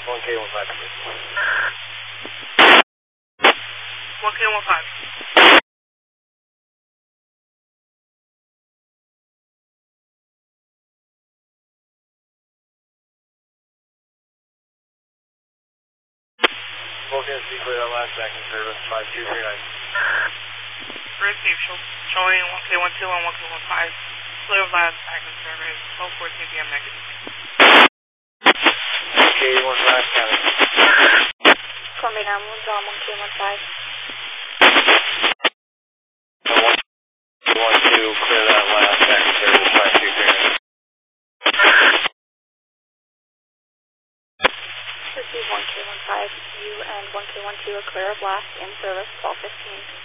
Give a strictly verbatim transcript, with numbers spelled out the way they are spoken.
one K one five. one K one five. Vulcan, see clear that last back in service, five two three nine. Receive, showing one K one two and one K one five. Clear of last back in service, twelve fourteen P M negative. one K one five, county. Columbia nine one one, one K one five. one two, clear that last back in service, five two three nine. Receive one K one five, you and one K one two are clear of last in service, twelve fifteen.